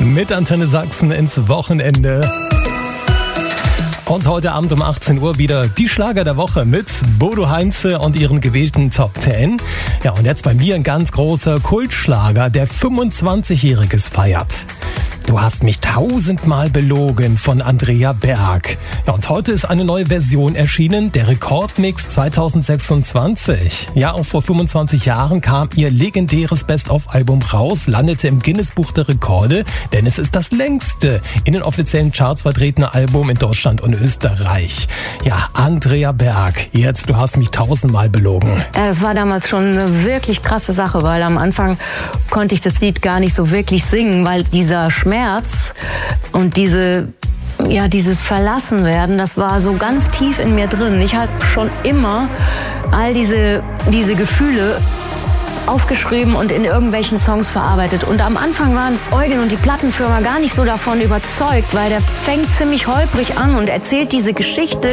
mit Antenne Sachsen ins Wochenende. Und heute Abend um 18 Uhr wieder die Schlager der Woche mit Bodo Heinze und ihren gewählten Top 10. Ja, und jetzt bei mir ein ganz großer Kultschlager, der 25-Jähriges feiert. Du hast mich 1000-mal belogen von Andrea Berg. Ja, und heute ist eine neue Version erschienen, der Rekordmix 2026. Ja, auch vor 25 Jahren kam ihr legendäres Best-of-Album raus, landete im Guinness-Buch der Rekorde, denn es ist das längste in den offiziellen Charts vertretene Album in Deutschland und Österreich. Ja, Andrea Berg, jetzt Du hast mich 1000-mal belogen. Ja, das war damals schon eine wirklich krasse Sache, weil am Anfang konnte ich das Lied gar nicht so wirklich singen, weil dieser Schmerz und dieses Verlassenwerden, das war so ganz tief in mir drin. Ich habe schon immer all diese Gefühle aufgeschrieben und in irgendwelchen Songs verarbeitet. Und am Anfang waren Eugen und die Plattenfirma gar nicht so davon überzeugt, weil der fängt ziemlich holprig an und erzählt diese Geschichte